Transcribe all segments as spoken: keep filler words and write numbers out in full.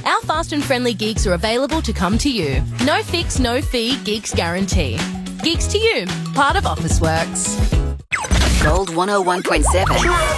Our fast and friendly gigs are available to come to you. No fix, no fee, gigs guarantee. Gigs to you, part of Officeworks. Gold one oh one point seven.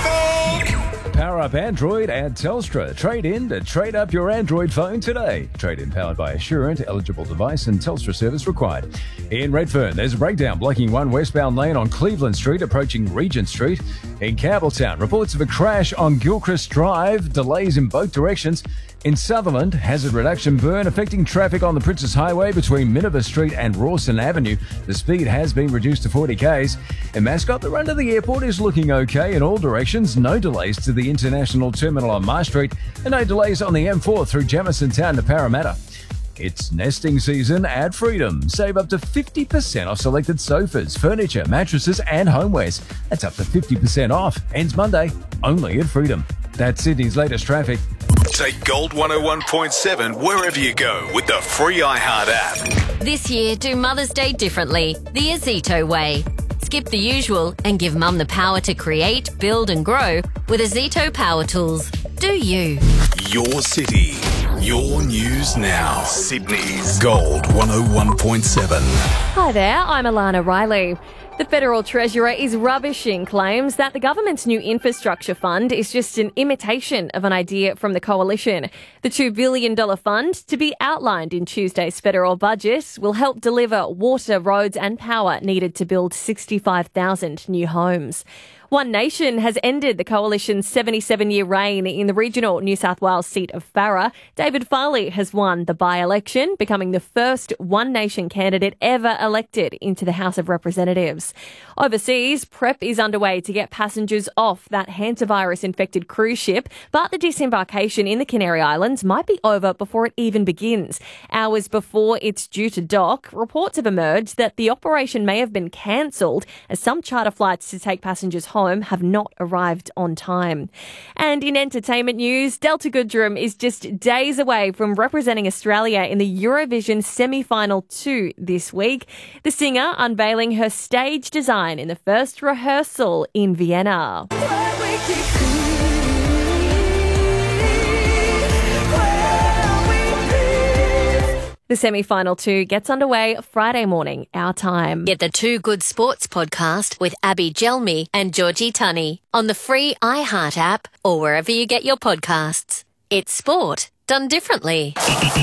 Power up Android and Telstra. Trade in to trade up your Android phone today. Trade in powered by Assurant, eligible device and Telstra service required. In Redfern, there's a breakdown blocking one westbound lane on Cleveland Street approaching Regent Street. In Campbelltown, reports of a crash on Gilchrist Drive, delays in both directions. In Sutherland, hazard reduction burn affecting traffic on the Princess Highway between Minerva Street and Rawson Avenue. The speed has been reduced to forty kays. In Mascot, the run to the airport is looking okay in all directions. No delays to the International Terminal on Marsh Street and no delays on the M four through Jamison Town to Parramatta. It's nesting season at Freedom. Save up to fifty percent off selected sofas, furniture, mattresses and homewares. That's up to fifty percent off. Ends Monday, only at Freedom. That's Sydney's latest traffic. Take Gold one oh one point seven wherever you go with the free iHeart app. This year, do Mother's Day differently, the Azito way. Skip the usual and give Mum the power to create, build and grow with Azito Power Tools. Do you? Your city, your news now. Sydney's Gold one oh one point seven. Hi there, I'm Alana Riley. The Federal Treasurer is rubbishing claims that the government's new infrastructure fund is just an imitation of an idea from the coalition. The two billion dollars fund, to be outlined in Tuesday's federal budget, will help deliver water, roads and power needed to build sixty-five thousand new homes. One Nation has ended the coalition's seventy-seven-year reign in the regional New South Wales seat of Farrer. David Farley has won the by-election, becoming the first One Nation candidate ever elected into the House of Representatives. Overseas, prep is underway to get passengers off that hantavirus-infected cruise ship, but the disembarkation in the Canary Islands might be over before it even begins. Hours before it's due to dock, reports have emerged that the operation may have been cancelled as some charter flights to take passengers home have not arrived on time. And in entertainment news, Delta Goodrem is just days away from representing Australia in the Eurovision semi-final two this week. The singer unveiling her stage design in the first rehearsal in Vienna. The semi-final two gets underway Friday morning, our time. Get the Two Good Sports podcast with Abby Gelmi and Georgie Tunney on the free iHeart app or wherever you get your podcasts. It's sport done differently.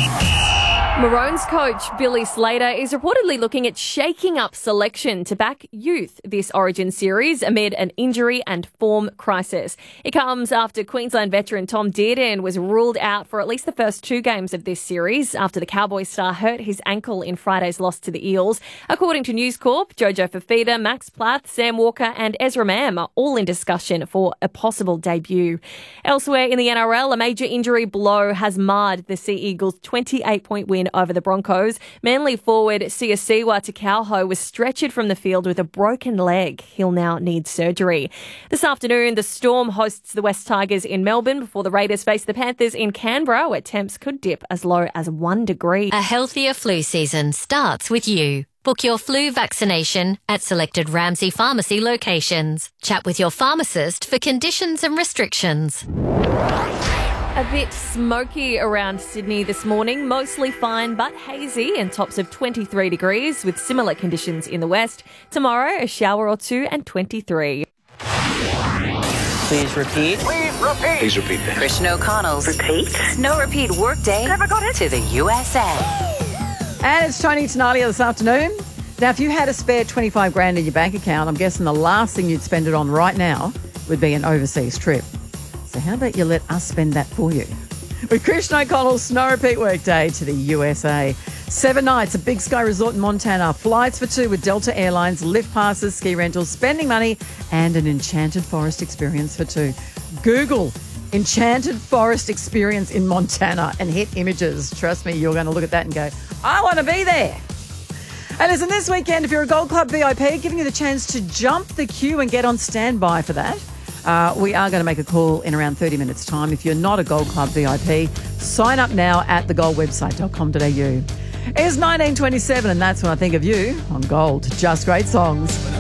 Maroons coach Billy Slater is reportedly looking at shaking up selection to back youth this Origin series amid an injury and form crisis. It comes after Queensland veteran Tom Dearden was ruled out for at least the first two games of this series after the Cowboys star hurt his ankle in Friday's loss to the Eels. According to News Corp, Jojo Fafita, Max Plath, Sam Walker and Ezra Mam are all in discussion for a possible debut. Elsewhere in the N R L, a major injury blow has marred the Sea Eagles' twenty-eight point win over the Broncos. Manly forward Siosiwa Takauho was stretchered from the field with a broken leg. He'll now need surgery. This afternoon, the Storm hosts the West Tigers in Melbourne before the Raiders face the Panthers in Canberra, where temps could dip as low as one degree. A healthier flu season starts with you. Book your flu vaccination at selected Ramsay Pharmacy locations. Chat with your pharmacist for conditions and restrictions. A bit smoky around Sydney this morning, mostly fine but hazy and tops of twenty-three degrees with similar conditions in the west. Tomorrow, a shower or two and twenty-three. Please repeat. Please repeat. Please repeat that. Christian O'Connell's Repeat. No Repeat Workday Never got it. to the U S A. And it's Tony Tenalia this afternoon. Now, if you had a spare twenty-five grand in your bank account, I'm guessing the last thing you'd spend it on right now would be an overseas trip. So how about you let us spend that for you? With Christian O'Connell's Snow Repeat Workday to the U S A. Seven nights, a big sky resort in Montana, flights for two with Delta Airlines, lift passes, ski rentals, spending money, and an enchanted forest experience for two. Google Enchanted Forest Experience in Montana and hit images. Trust me, you're going to look at that and go, I want to be there. And listen, this weekend, if you're a Gold Club V I P, giving you the chance to jump the queue and get on standby for that. Uh, we are going to make a call in around thirty minutes' time. If you're not a Gold Club V I P, sign up now at the gold website dot com dot a u. It's nineteen twenty-seven, and that's when I think of you on Gold. Just great songs.